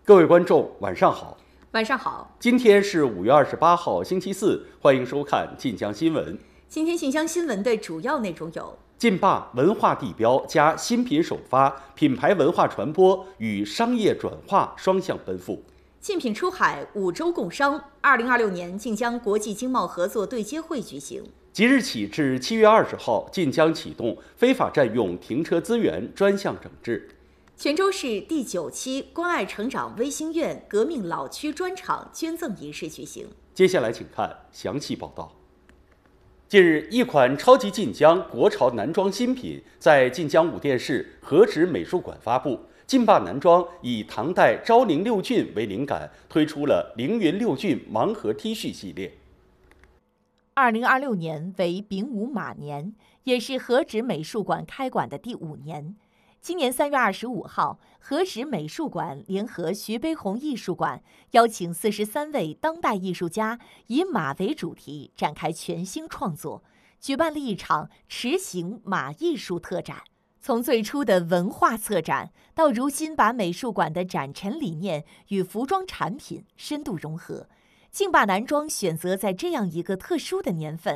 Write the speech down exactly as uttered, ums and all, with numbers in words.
各位观众，晚上好。 晚上好， 今天是五月二十八号，星期四，欢迎收看晋江新闻。 今天晋江新闻的主要内容有： 劲霸文化地标加新品首发，品牌文化传播与商业转化双向奔赴； 竞品出海，五洲共商。二零二六年晋江国际经贸合作对接会举行。 即日起至七月二十号，晋江启动非法占用停车资源专项整治。 泉州市第九期关爱成长微星院革命老区专场捐赠仪式举行。 接下来请看详细报道。近日，一款超级晋江国潮男装新品在晋江五店市和直美术馆发布。劲霸男装以唐代昭陵六骏为灵感，推出了凌云六骏盲盒 T 恤系列。 二零二六年为丙午马年，也是和直美术馆开馆的第五年。今年三月二十五号，和直美术馆联合徐悲鸿艺术馆，邀请四十三位当代艺术家以马为主题展开全新创作，举办了一场驰行马艺术特展。从最初的文化策展，到如今把美术馆的展陈理念与服装产品深度融合，劲霸男装选择在这样一个特殊的年份，